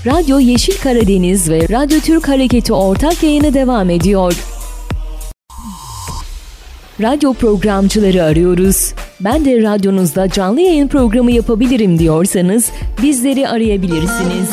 Radyo Yeşil Karadeniz ve Radyo Türk Hareketi ortak yayını devam ediyor. Radyo programcıları arıyoruz. Ben de radyonuzda canlı yayın programı yapabilirim diyorsanız bizleri arayabilirsiniz.